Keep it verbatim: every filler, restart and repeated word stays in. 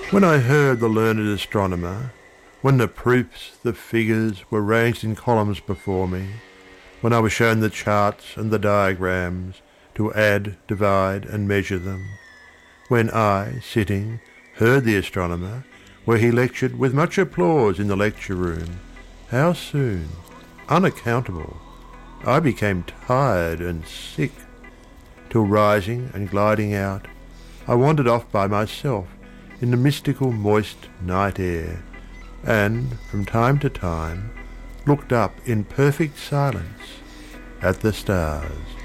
When I heard the learned astronomer, when the proofs, the figures were ranged in columns before me, when I was shown the charts and the diagrams, to add, divide, and measure them, when I, sitting, heard the astronomer, where he lectured with much applause in the lecture room, how soon, unaccountable, I became tired and sick, till rising and gliding out, I wandered off by myself in the mystical moist night air, and from time to time looked up in perfect silence at the stars.